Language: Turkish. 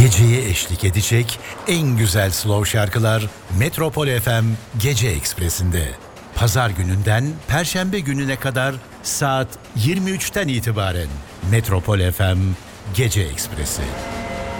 Geceye eşlik edecek en güzel slow şarkılar Metropol FM Gece Ekspresi'nde. Pazar gününden Perşembe gününe kadar saat 23'ten itibaren Metropol FM Gece Ekspresi.